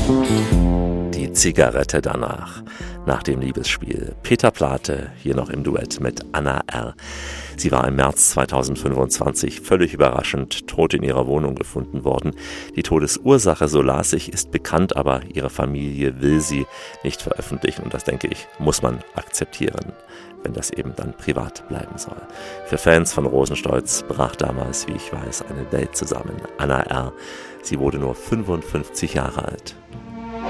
Die Zigarette danach, nach dem Liebesspiel. Peter Plate, hier noch im Duett mit Anna R. Sie war im März 2025 völlig überraschend tot in ihrer Wohnung gefunden worden. Die Todesursache, so las ich, ist bekannt, aber ihre Familie will sie nicht veröffentlichen. Und das, denke ich, muss man akzeptieren, wenn das eben dann privat bleiben soll. Für Fans von Rosenstolz brach damals, wie ich weiß, eine Welt zusammen. Anna R., sie wurde nur 55 Jahre alt.